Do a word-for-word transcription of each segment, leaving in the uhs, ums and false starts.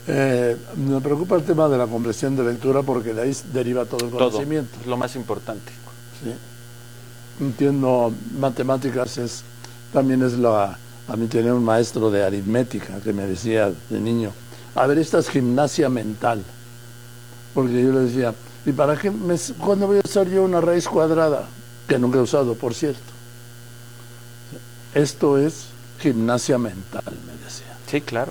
Eh, me preocupa el tema de la comprensión de lectura porque de ahí deriva todo el conocimiento. Todo, es lo más importante. Sí. Entiendo, matemáticas es también es la... A mí tenía un maestro de aritmética que me decía de niño, a ver, esta es gimnasia mental. Porque yo le decía, ¿y para qué me, cuándo voy a usar yo una raíz cuadrada? Que nunca he usado, por cierto. Esto es gimnasia mental, me decía. Sí, claro.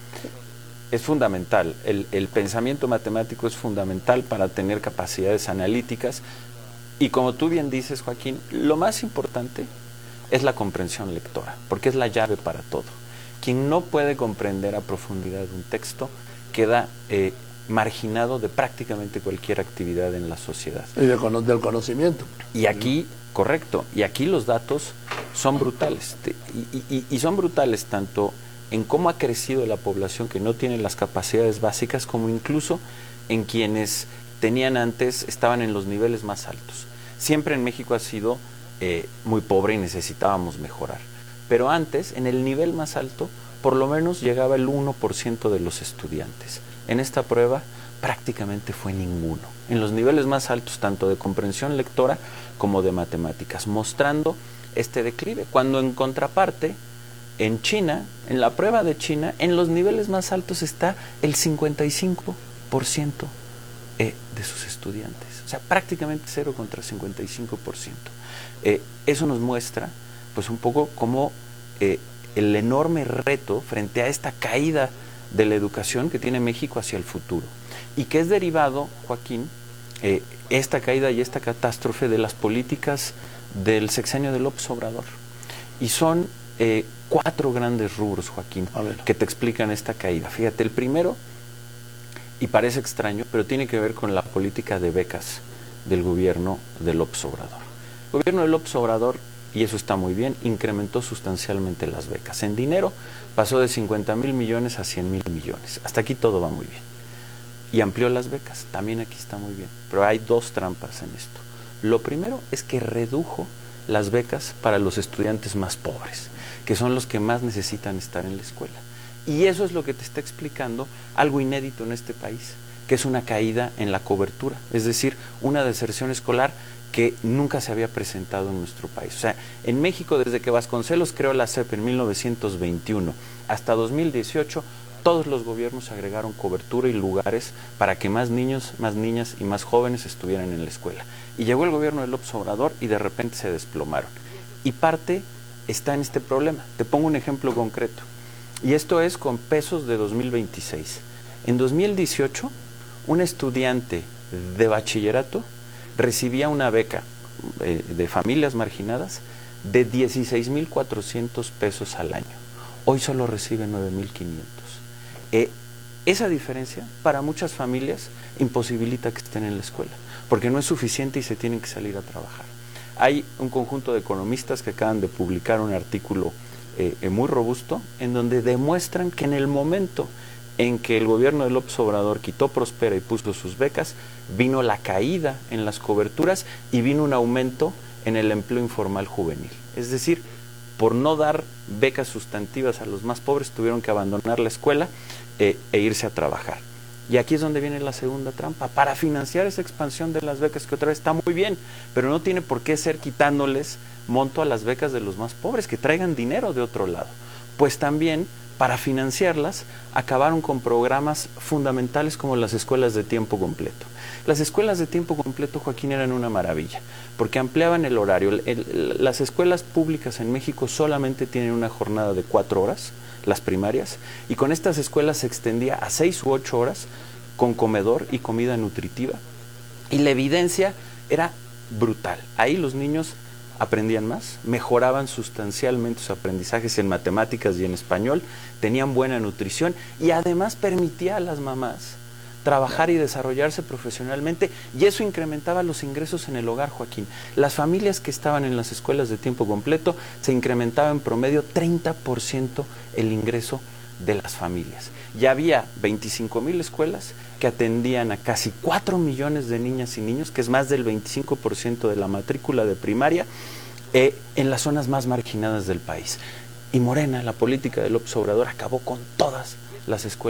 Es fundamental. El, el pensamiento matemático es fundamental para tener capacidades analíticas. Y como tú bien dices, Joaquín, lo más importante es la comprensión lectora, porque es la llave para todo. Quien no puede comprender a profundidad un texto queda eh, marginado de prácticamente cualquier actividad en la sociedad. Y de, del conocimiento. Y aquí, correcto, y aquí los datos son brutales. Y, y, y son brutales tanto en cómo ha crecido la población que no tiene las capacidades básicas, como incluso en quienes tenían antes, estaban en los niveles más altos. Siempre en México ha sido eh, muy pobre y necesitábamos mejorar. Pero antes, en el nivel más alto, por lo menos llegaba el uno por ciento de los estudiantes. En esta prueba prácticamente fue ninguno. En los niveles más altos, tanto de comprensión lectora como de matemáticas, mostrando este declive. Cuando en contraparte, en China, en la prueba de China, en los niveles más altos está el cincuenta y cinco por ciento eh, de sus estudiantes. O sea, prácticamente cero contra cincuenta y cinco por ciento. Eh, eso nos muestra, pues, un poco cómo eh, el enorme reto frente a esta caída de la educación que tiene México hacia el futuro. Y que es derivado, Joaquín, eh, esta caída y esta catástrofe de las políticas del sexenio de López Obrador. Y son eh, cuatro grandes rubros, Joaquín, que te explican esta caída. Fíjate, el primero, y parece extraño, pero tiene que ver con la política de becas del gobierno de López Obrador. El gobierno de López Obrador, y eso está muy bien, incrementó sustancialmente las becas. En dinero pasó de cincuenta mil millones a cien mil millones. Hasta aquí todo va muy bien. Y amplió las becas, también aquí está muy bien. Pero hay dos trampas en esto. Lo primero es que redujo las becas para los estudiantes más pobres, que son los que más necesitan estar en la escuela. Y eso es lo que te está explicando algo inédito en este país, que es una caída en la cobertura, es decir, una deserción escolar que nunca se había presentado en nuestro país. O sea, en México, desde que Vasconcelos creó la S E P en mil novecientos veintiuno hasta dos mil dieciocho, todos los gobiernos agregaron cobertura y lugares para que más niños, más niñas y más jóvenes estuvieran en la escuela. Y llegó el gobierno de López Obrador y de repente se desplomaron. Y parte está en este problema. Te pongo un ejemplo concreto. Y esto es con pesos de dos mil veintiséis. En dos mil dieciocho, un estudiante de bachillerato recibía una beca eh, de familias marginadas de dieciséis mil cuatrocientos pesos al año. Hoy solo recibe nueve mil quinientos. Eh, esa diferencia para muchas familias imposibilita que estén en la escuela, porque no es suficiente y se tienen que salir a trabajar. Hay un conjunto de economistas que acaban de publicar un artículo eh, eh, muy robusto en donde demuestran que en el momento en que el gobierno de López Obrador quitó Prospera y puso sus becas, vino la caída en las coberturas y vino un aumento en el empleo informal juvenil. Es decir, por no dar becas sustantivas a los más pobres, tuvieron que abandonar la escuela eh, e irse a trabajar. Y aquí es donde viene la segunda trampa. Para financiar esa expansión de las becas, que otra vez está muy bien, pero no tiene por qué ser quitándoles monto a las becas de los más pobres, que traigan dinero de otro lado. Pues también, para financiarlas, acabaron con programas fundamentales como las escuelas de tiempo completo. Las escuelas de tiempo completo, Joaquín, eran una maravilla, porque ampliaban el horario. El, el, las escuelas públicas en México solamente tienen una jornada de cuatro horas, las primarias, y con estas escuelas se extendía a seis u ocho horas con comedor y comida nutritiva. Y la evidencia era brutal. Ahí los niños aprendían más, mejoraban sustancialmente sus aprendizajes en matemáticas y en español, tenían buena nutrición y además permitía a las mamás trabajar y desarrollarse profesionalmente, y eso incrementaba los ingresos en el hogar, Joaquín. Las familias que estaban en las escuelas de tiempo completo se incrementaba en promedio treinta por ciento el ingreso de las familias. Ya había veinticinco mil escuelas que atendían a casi cuatro millones de niñas y niños, que es más del veinticinco por ciento de la matrícula de primaria, eh, en las zonas más marginadas del país. Y Morena, la política de López Obrador, acabó con todas las escuelas